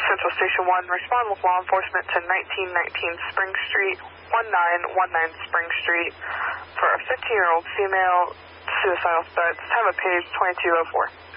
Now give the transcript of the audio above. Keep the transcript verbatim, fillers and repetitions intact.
Central Station one, respond with law enforcement to nineteen nineteen Spring Street, nineteen nineteen Spring Street, for a fifteen-year-old female suicidal threats. Time of page twenty-two oh four.